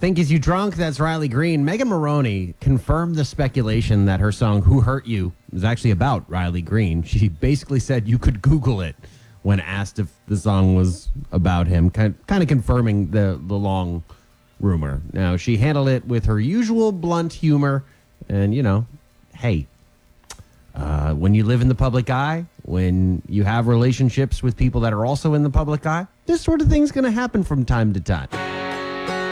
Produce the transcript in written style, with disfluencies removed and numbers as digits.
Think Is You Drunk? That's Riley Green. Megan Maroney confirmed the speculation that her song Who Hurt You is actually about Riley Green. She basically said you could Google it when asked if the song was about him, kind of confirming the long rumor. Now, she handled it with her usual blunt humor, and, hey, when you live in the public eye, when you have relationships with people that are also in the public eye, this sort of thing's going to happen from time to time.